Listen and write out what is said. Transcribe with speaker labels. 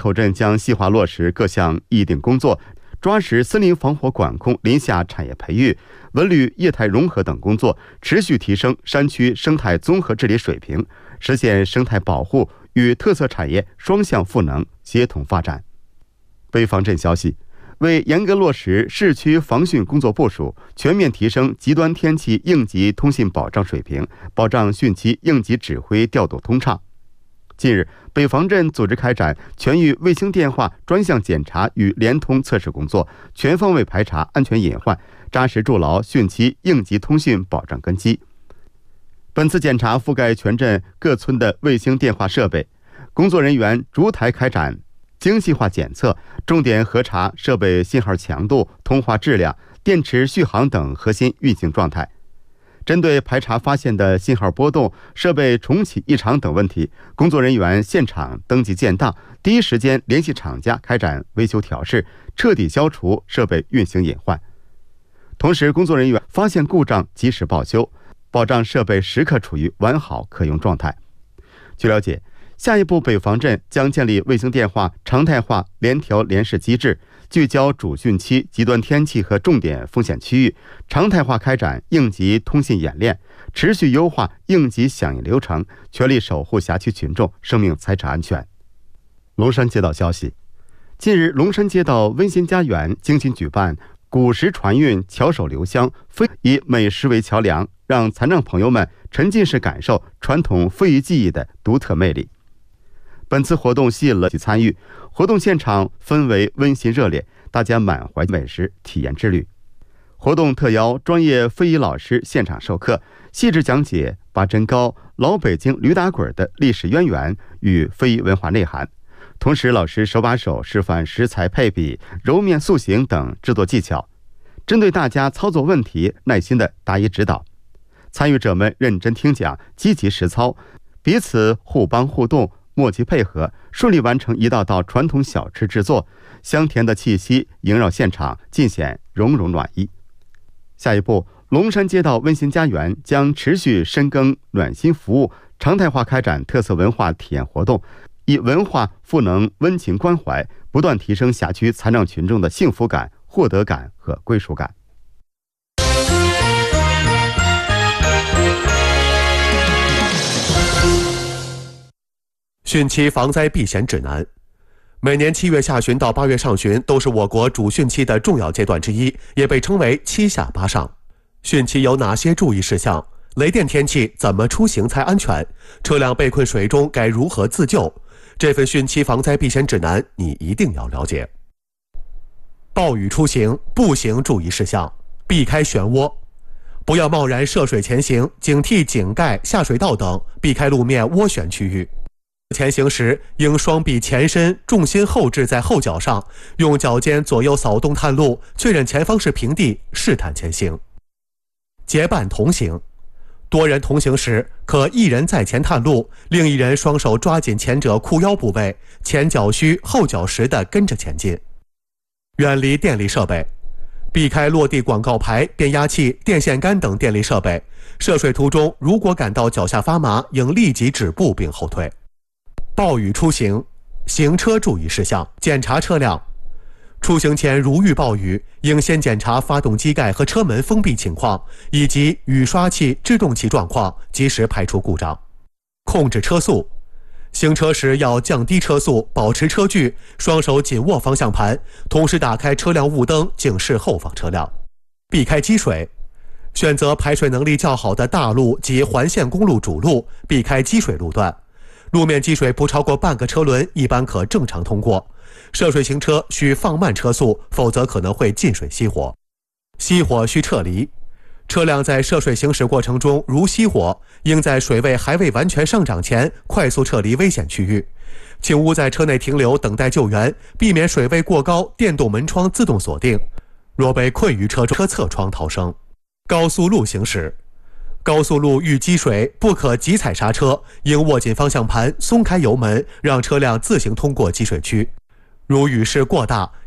Speaker 1: 口镇将细化落实各项议定工作，抓实森林防火管控、林下产业培育、文旅业态融合等工作，持续提升山区生态综合治理水平，实现生态保护与特色产业双向赋能、协同发展。北方镇消息，为严格落实市区防汛工作部署，全面提升极端天气应急通信保障水平，保障汛期应急指挥调度通畅。近日，北方镇组织开展全域卫星电话专项检查与联通测试工作，全方位排查安全隐患，扎实筑牢汛期应急通讯保障根基。本次检查覆盖全镇各村的卫星电话设备，工作人员逐台开展精细化检测，重点核查设备信号强度、通话质量、电池续航等核心运行状态。针对排查发现的信号波动、设备重启异常等问题，工作人员现场登记建档，第一时间联系厂家开展维修调试，彻底消除设备运行隐患。同时，工作人员发现故障及时报修，保障设备时刻处于完好可用状态。据了解，下一步北方镇将建立卫星电话常态化联调联试机制，聚焦主汛期极端天气和重点风险区域，常态化开展应急通信演练，持续优化应急响应流程，全力守护辖区群众生命财产安全。龙山街道消息，近日龙山街道温馨家园精心举办古石传运、巧手留香，以美食为桥梁，让残障朋友们沉浸式感受传统非遗技艺的独特魅力。本次活动吸引了参与，活动现场氛围温馨热烈，大家满怀美食体验之旅。活动特邀专业非遗老师现场授课，细致讲解八珍糕、老北京驴打滚的历史渊源与非遗文化内涵。同时，老师手把手示范食材配比、揉面塑形等制作技巧，针对大家操作问题耐心的答疑指导。参与者们认真听讲，积极实操，彼此互帮互动，默契配合，顺利完成一道道传统小吃制作，香甜的气息萦绕现场，尽显融融暖意。下一步，龙山街道温馨家园将持续深耕暖心服务，常态化开展特色文化体验活动，以文化赋能温情关怀，不断提升辖区残障群众的幸福感、获得感和归属感。
Speaker 2: 汛期防灾避险指南。每年7月下旬到8月上旬都是我国主汛期的重要阶段之一，也被称为7下8上。汛期有哪些注意事项？雷电天气怎么出行才安全？车辆被困水中该如何自救？这份汛期防灾避险指南你一定要了解。暴雨出行步行注意事项：避开漩涡，不要贸然涉水前行，警惕井盖、下水道等，避开路面涡旋区域。前行时应双臂前伸，重心后置在后脚上，用脚尖左右扫动探路，确认前方是平地，试探前行。结伴同行，多人同行时可一人在前探路，另一人双手抓紧前者裤腰部位，前脚虚后脚实地跟着前进。远离电力设备，避开落地广告牌、变压器、电线杆等电力设备。涉水途中如果感到脚下发麻，应立即止步并后退。暴雨出行，行车注意事项：检查车辆。出行前如遇暴雨，应先检查发动机盖和车门封闭情况，以及雨刷器、制动器状况，及时排除故障。控制车速，行车时要降低车速，保持车距，双手紧握方向盘，同时打开车辆雾灯，警示后方车辆。避开积水，选择排水能力较好的大路及环线公路主路，避开积水路段。路面积水不超过半个车轮，一般可正常通过。涉水行车需放慢车速，否则可能会进水熄火。熄火需撤离，车辆在涉水行驶过程中如熄火，应在水位还未完全上涨前快速撤离危险区域。请勿在车内停留等待救援，避免水位过高，电动门窗自动锁定。若被困于车中，车侧窗逃生。高速路行驶，高速路遇积水不可急踩刹车，应握紧方向盘，松开油门，让车辆自行通过积水区。如雨势过大，